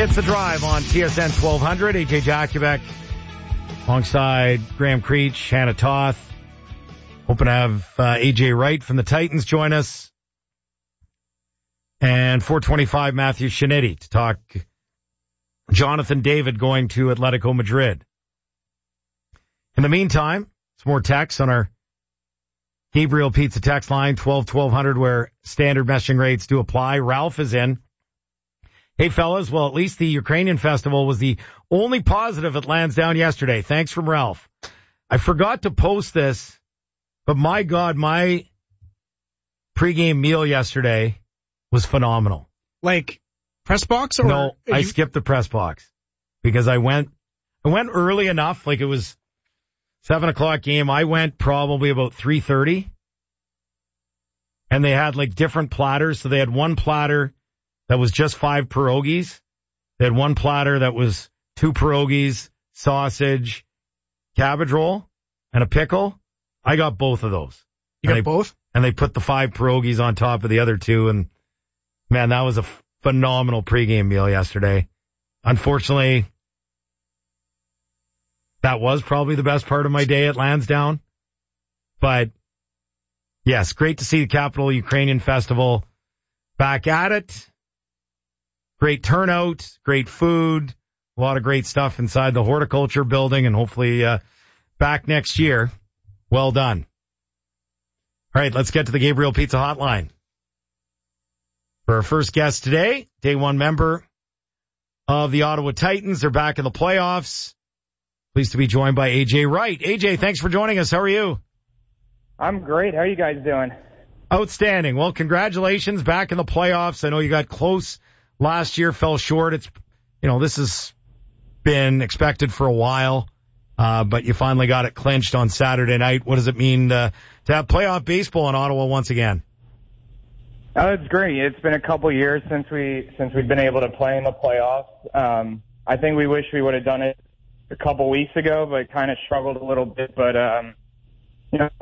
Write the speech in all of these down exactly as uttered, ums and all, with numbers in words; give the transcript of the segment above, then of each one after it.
It's The Drive on T S N twelve hundred. A J Jakubek alongside Graham Creech, Hannah Toth. Hoping to have uh, A J Wright from the Titans join us. And four twenty-five, Matthew Shinetti to talk Jonathan David going to Atletico Madrid. In the meantime, some more texts on our Gabriel Pizza text line, twelve twelve hundred, where standard messaging rates do apply. Ralph is in. Hey, fellas, well, at least the Ukrainian festival was the only positive at Lansdowne yesterday. Thanks from Ralph. I forgot to post this, but my God, my pregame meal yesterday was phenomenal. Like press box? Or no, I you... skipped the press box because I went, I went early enough. Like it was seven o'clock game. I went probably about three thirty, and they had like different platters. So they had one platter that was just five pierogies. They had one platter that was two pierogies, sausage, cabbage roll, and a pickle. I got both of those. You got they, both? And they put the five pierogies on top of the other two. And man, that was a phenomenal pregame meal yesterday. Unfortunately, that was probably the best part of my day at Lansdowne. But yes, great to see the Capital Ukrainian Festival back at it. Great turnout, great food, a lot of great stuff inside the horticulture building, and hopefully uh, back next year. Well done. All right, let's get to the Gabriel Pizza Hotline. For our first guest today, day one member of the Ottawa Titans. They're back in the playoffs. Pleased to be joined by A J Wright. A J, thanks for joining us. How are you? I'm great. How are you guys doing? Outstanding. Well, congratulations, back in the playoffs. I know you got close last year, fell short. It's, you know, this has been expected for a while, uh, but you finally got it clinched on Saturday night. What does it mean to, to have playoff baseball in Ottawa once again? Oh, it's great. It's been a couple years since we since we've been able to play in the playoffs. Um, I think we wish we would have done it a couple weeks ago, but kind of struggled a little bit. But um, you know,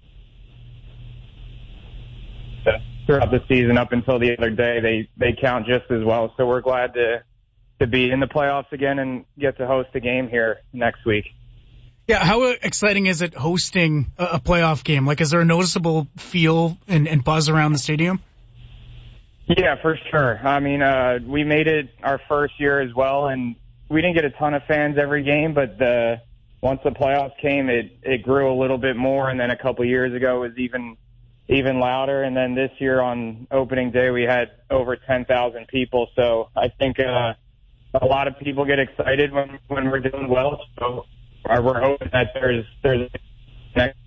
throughout the season up until the other day, they they count just as well. So we're glad to to be in the playoffs again and get to host a game here next week. Yeah, how exciting is it hosting a, a playoff game? Like, is there a noticeable feel and, and buzz around the stadium? Yeah, for sure. I mean, uh, we made it our first year as well, and we didn't get a ton of fans every game, but the once the playoffs came, it it grew a little bit more, and then a couple years ago it was even even louder, and then this year on opening day we had over ten thousand people, so I think uh, a lot of people get excited when when we're doing well, so we're hoping that there's there's next.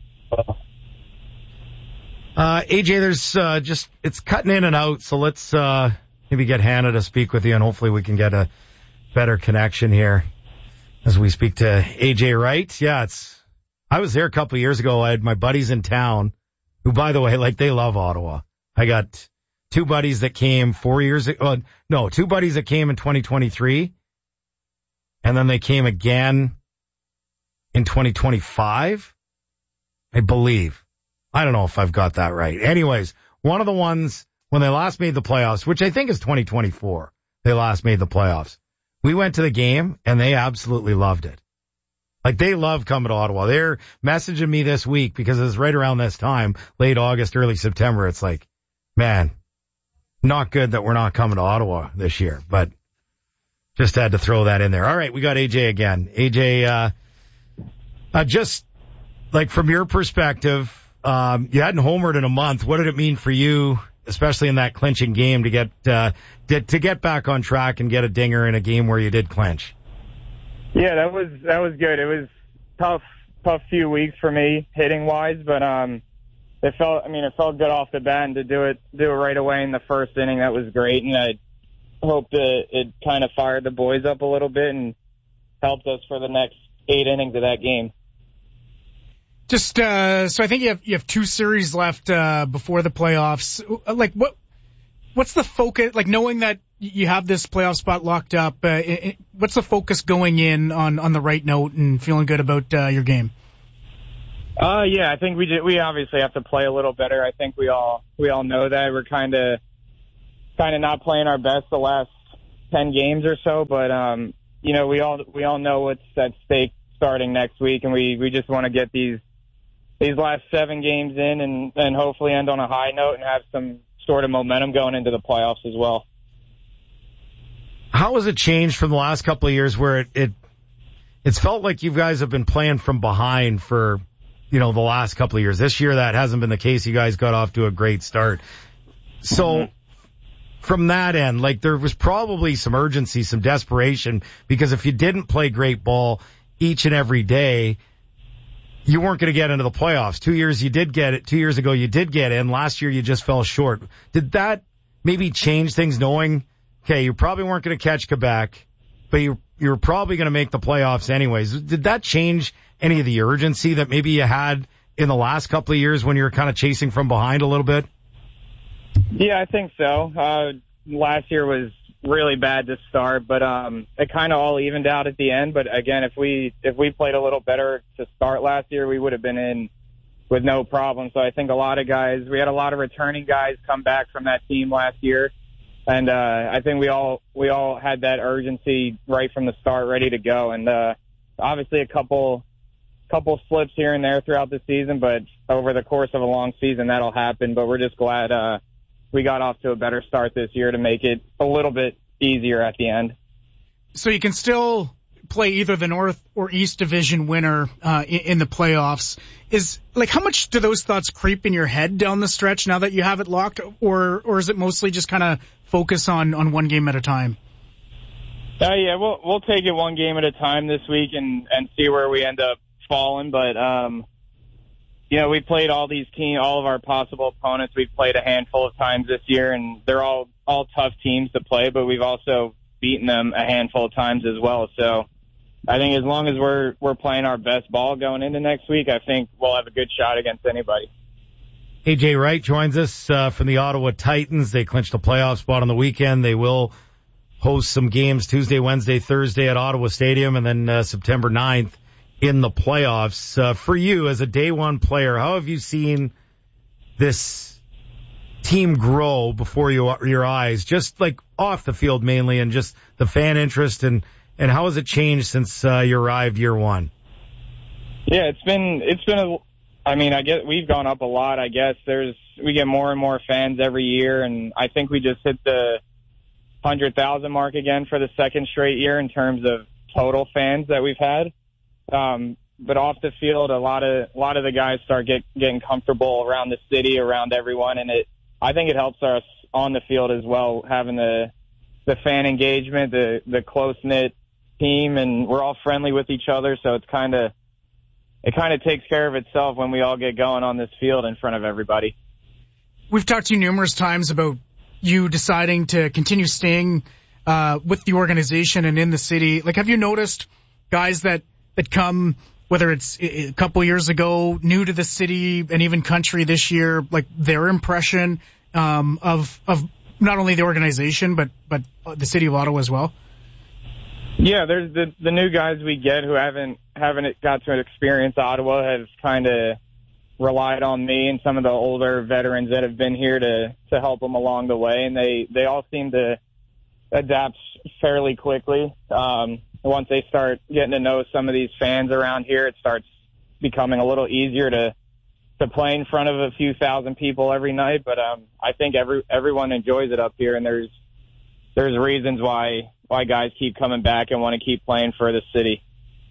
Uh, A J, there's uh, just, it's cutting in and out, so let's uh, maybe get Hannah to speak with you, and hopefully we can get a better connection here as we speak to A J Wright. Yeah, it's, I was there a couple of years ago. I had my buddies in town, who, by the way, like, they love Ottawa. I got two buddies that came four years ago. Uh, no, two buddies that came in twenty twenty-three, and then they came again in twenty twenty-five, I believe. I don't know if I've got that right. Anyways, one of the ones, when they last made the playoffs, which I think is twenty twenty-four, they last made the playoffs. We went to the game, and they absolutely loved it. Like, they love coming to Ottawa. They're messaging me this week because it's right around this time, late August, early September. It's like, man, not good that we're not coming to Ottawa this year, but just had to throw that in there. All right, we got A J again. A J, uh, uh just like from your perspective, um, you hadn't homered in a month. What did it mean for you, especially in that clinching game, to get uh, to, to get back on track and get a dinger in a game where you did clinch? Yeah, that was that was good. It was tough, tough few weeks for me hitting wise, but um, it felt. I mean, it felt good off the bat, and to do it do it right away in the first inning, that was great. And I hope that it kind of fired the boys up a little bit and helped us for the next eight innings of that game. Just uh, so I think you have you have two series left uh, before the playoffs. Like, what what's the focus? Like, knowing that you have this playoff spot locked up, uh, it, what's the focus going in on, on the right note and feeling good about uh, your game? Uh, yeah, I think we did, we obviously have to play a little better. I think we all we all know that we're kind of kind of not playing our best the last ten games or so. But um, you know, we all we all know what's at stake starting next week, and we we just want to get these these last seven games in, and and hopefully end on a high note and have some sort of momentum going into the playoffs as well. How has it changed from the last couple of years where it, it it's felt like you guys have been playing from behind for, you know, the last couple of years? This year that hasn't been the case. You guys got off to a great start. So mm-hmm. from that end, like there was probably some urgency, some desperation, because if you didn't play great ball each and every day, you weren't going to get into the playoffs. Two years you did get it. Two years ago you did get in. Last year you just fell short. Did that maybe change things, knowing, okay, you probably weren't going to catch Quebec, but you you were probably going to make the playoffs anyways? Did that change any of the urgency that maybe you had in the last couple of years when you were kind of chasing from behind a little bit? Yeah, I think so. Uh, last year was really bad to start, but um, it kind of all evened out at the end. But again, if we if we played a little better to start last year, we would have been in with no problem. So I think a lot of guys, we had a lot of returning guys come back from that team last year, and uh, I think we all we all had that urgency right from the start, ready to go. And uh, obviously a couple couple slips here and there throughout the season, but over the course of a long season, that'll happen. But we're just glad uh, we got off to a better start this year to make it a little bit easier at the end. So you can still play either the North or East Division winner uh, in, in the playoffs. Is like, how much do those thoughts creep in your head down the stretch now that you have it locked, or or is it mostly just kind of focus on, on one game at a time? Uh, yeah, we'll we'll take it one game at a time this week and and see where we end up falling. But um, you know, we played all these teams, all of our possible opponents. We've played a handful of times this year, and they're all all tough teams to play. But we've also beaten them a handful of times as well. So I think as long as we're we're playing our best ball going into next week, I think we'll have a good shot against anybody. A J Wright joins us uh, from the Ottawa Titans. They clinched a playoff spot on the weekend. They will host some games Tuesday, Wednesday, Thursday at Ottawa Stadium, and then uh, September ninth in the playoffs. Uh, for you as a day one player, how have you seen this team grow before you, your eyes, just like off the field mainly, and just the fan interest, and, and how has it changed since uh, you arrived year one? Yeah, it's been, it's been a, I mean, I guess we've gone up a lot, I guess. There's, we get more and more fans every year, and I think we just hit the one hundred thousand mark again for the second straight year in terms of total fans that we've had. Um, but off the field, a lot of, a lot of the guys start get, getting comfortable around the city, around everyone. And it, I think it helps us on the field as well, having the, the fan engagement, the, the close knit team, and we're all friendly with each other. So it's kind of, it kind of takes care of itself when we all get going on this field in front of everybody. We've talked to you numerous times about you deciding to continue staying uh, with the organization and in the city. Like, have you noticed guys that, that come, whether it's a couple years ago, new to the city and even country this year, like their impression um, of of not only the organization but but the city of Ottawa as well? Yeah, there's the the new guys we get who haven't haven't got to experience Ottawa have kind of relied on me and some of the older veterans that have been here to to help them along the way, and they they all seem to adapt fairly quickly. Um, once they start getting to know some of these fans around here, it starts becoming a little easier to to play in front of a few thousand people every night. But um, I think every everyone enjoys it up here, and there's there's reasons why why guys keep coming back and want to keep playing for the city.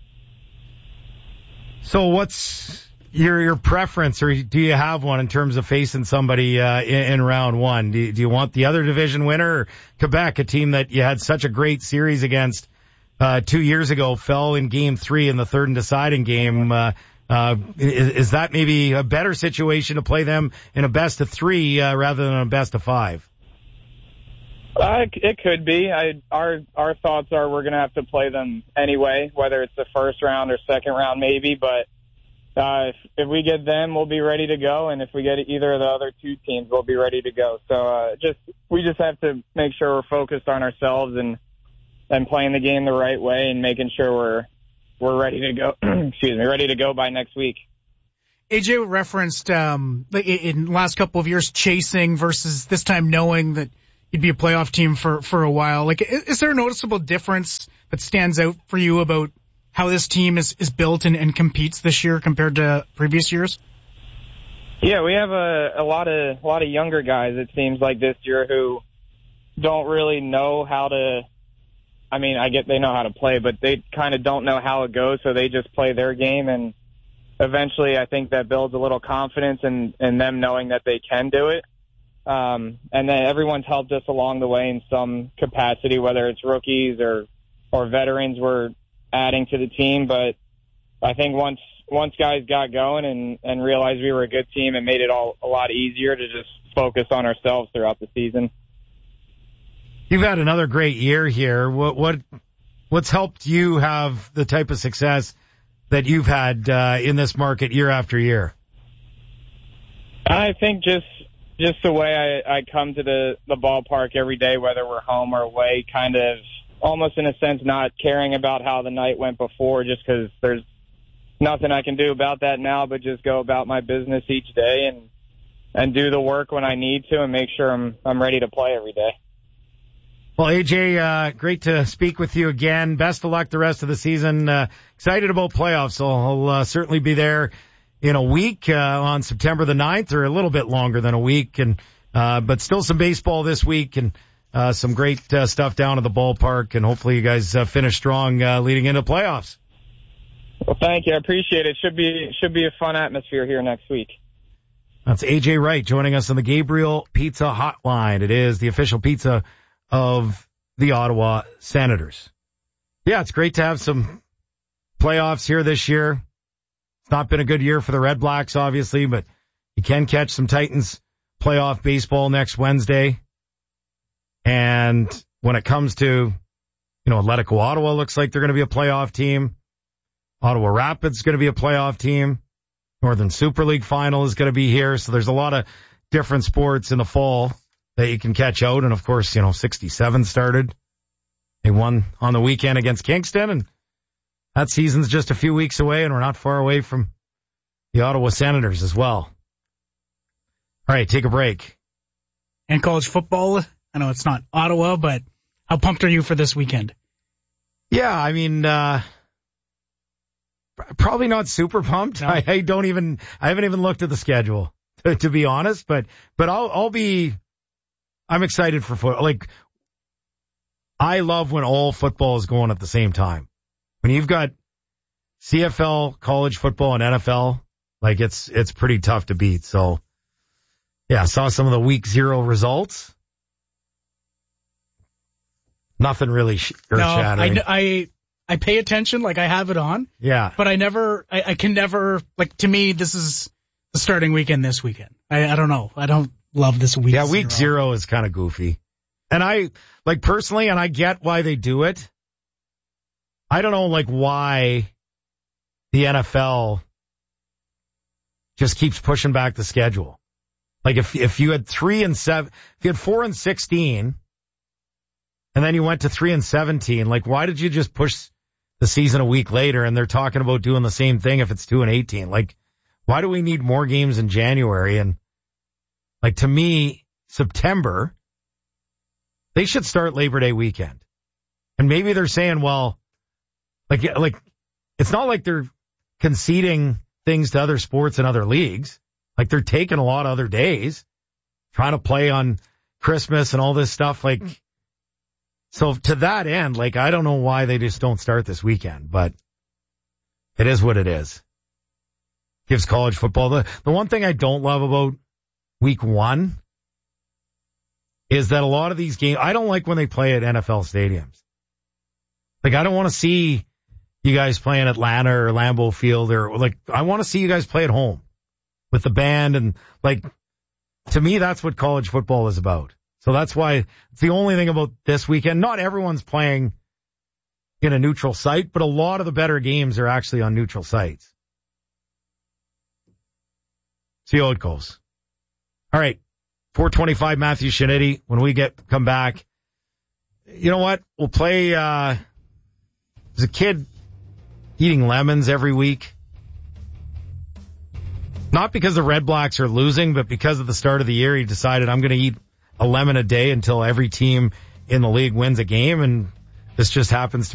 So what's your your preference, or do you have one in terms of facing somebody uh, in, in round one? Do you, do you want the other division winner, or Quebec, a team that you had such a great series against uh, two years ago, fell in game three in the third and deciding game? Uh, uh, is, is that maybe a better situation to play them in a best of three uh, rather than a best of five? Uh, it could be. I, our our thoughts are we're going to have to play them anyway, whether it's the first round or second round maybe. But uh, if, if we get them, we'll be ready to go. And if we get either of the other two teams, we'll be ready to go. So uh, just we just have to make sure we're focused on ourselves and and playing the game the right way and making sure we're we're ready to go. excuse me, ready to go by next week. A J referenced um, in the last couple of years chasing versus this time knowing that you'd be a playoff team for, for a while. Like, is, is there a noticeable difference that stands out for you about how this team is, is built and, and competes this year compared to previous years? Yeah, we have a, a lot of a lot of younger guys, it seems like, this year who don't really know how to, I mean, I get they know how to play, but they kind of don't know how it goes, so they just play their game, and eventually I think that builds a little confidence in, in them knowing that they can do it. Um, and then everyone's helped us along the way in some capacity, whether it's rookies or, or veterans we're adding to the team, but I think once once guys got going and, and realized we were a good team, it made it all a lot easier to just focus on ourselves throughout the season. You've had another great year here. What what what's helped you have the type of success that you've had uh, in this market year after year? I think just just the way I, I come to the, the ballpark every day, whether we're home or away, kind of almost in a sense not caring about how the night went before, just because there's nothing I can do about that now, but just go about my business each day and and do the work when I need to and make sure I'm I'm ready to play every day. Well, A J, uh, great to speak with you again. Best of luck the rest of the season. Uh, excited about playoffs, so I'll uh, certainly be there in a week uh, on September the ninth, or a little bit longer than a week, and uh, but still some baseball this week and uh, some great uh, stuff down at the ballpark, and hopefully you guys uh, finish strong uh, leading into playoffs. Well, thank you. I appreciate it. Should be should be a fun atmosphere here next week. That's A J Wright joining us on the Gabriel Pizza Hotline. It is the official pizza of the Ottawa Senators. Yeah, it's great to have some playoffs here this year. It's not been a good year for the Red Blacks, obviously, but you can catch some Titans playoff baseball next Wednesday. And when it comes to, you know, Atletico Ottawa looks like they're going to be a playoff team. Ottawa Rapids is going to be a playoff team. Northern Super League final is going to be here. So there's a lot of different sports in the fall that you can catch out. And of course, you know, sixty-seven started. They won on the weekend against Kingston, and that season's just a few weeks away, and we're not far away from the Ottawa Senators as well. All right, take a break. And college football, I know it's not Ottawa, but how pumped are you for this weekend? Yeah, I mean, uh, probably not super pumped. No. I, I don't even, I haven't even looked at the schedule, to, to be honest, but, but I'll, I'll be, I'm excited for football. Like, I love when all football is going at the same time. When you've got C F L, college football, and N F L, like, it's, it's pretty tough to beat. So, yeah, I saw some of the week zero results. Nothing really sh- earth-shattering. No, I, I, I pay attention, like I have it on. Yeah. But I never, I, I can never, like, to me, this is the starting weekend this weekend. I, I don't know. I don't love this week. Yeah, week zero, zero is kind of goofy. And I, like, personally, and I get why they do it. I don't know, like, why the N F L just keeps pushing back the schedule. Like, if if you had three and seven, if you had four and sixteen, and then you went to three and seventeen, like, why did you just push the season a week later? And they're talking about doing the same thing if it's two and eighteen. Like, why do we need more games in January? And, like, to me, September, they should start Labor Day weekend. And maybe they're saying, well, like, like, it's not like they're conceding things to other sports and other leagues. Like, they're taking a lot of other days, trying to play on Christmas and all this stuff. Like, so to that end, like, I don't know why they just don't start this weekend, but it is what it is. Gives college football. The, the one thing I don't love about week one is that a lot of these games, I don't like when they play at N F L stadiums. Like, I don't want to see you guys play in Atlanta or Lambeau Field, or, like, I want to see you guys play at home with the band. And, like, to me, that's what college football is about. So that's why it's the only thing about this weekend. Not everyone's playing in a neutral site, but a lot of the better games are actually on neutral sites. See how it goes. All right. four twenty-five, Matthew Shinetti. When we get, come back, you know what? We'll play, uh, as a kid eating lemons every week. Not because the Red Blacks are losing, but because of the start of the year, he decided, I'm going to eat a lemon a day until every team in the league wins a game, and this just happens to